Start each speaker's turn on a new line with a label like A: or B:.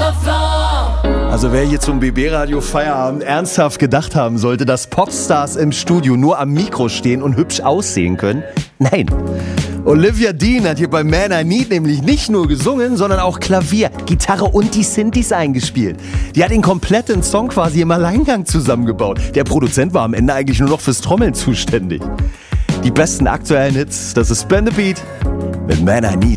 A: Also wer hier zum BB-Radio Feierabend ernsthaft gedacht haben sollte, dass Popstars im Studio nur am Mikro stehen und hübsch aussehen können? Nein. Olivia Dean hat hier bei Man I Need nämlich nicht nur gesungen, sondern auch Klavier, Gitarre und die Synthes eingespielt. Die hat den kompletten Song quasi im Alleingang zusammengebaut. Der Produzent war am Ende eigentlich nur noch fürs Trommeln zuständig. Die besten aktuellen Hits, das ist Spin the Beat mit Man I Need.